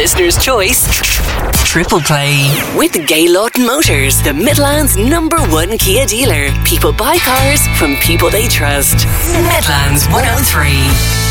Listener's choice. Triple Play. With Gaylord Motors, the Midlands #1 Kia dealer. People buy cars from people they trust. Midlands 103.